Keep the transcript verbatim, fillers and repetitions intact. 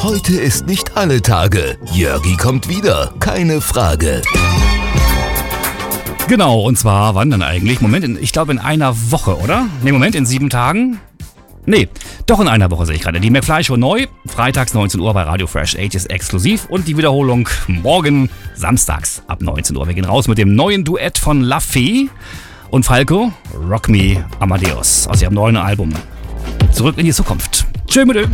Heute ist nicht alle Tage. Jörgi kommt wieder, keine Frage. Genau, und zwar wann denn eigentlich? Moment, in, ich glaube in einer Woche, oder? Ne, Moment, in sieben Tagen? Nee, doch in einer Woche sehe ich gerade. Die McFly Show neu, freitags neunzehn Uhr bei Radio Fresh achtziger exklusiv und die Wiederholung morgen samstags ab neunzehn Uhr. Wir gehen raus mit dem neuen Duett von La Fee und Falco, Rock Me Amadeus aus ihrem neuen Album. Zurück in die Zukunft. Tschö mit Ö.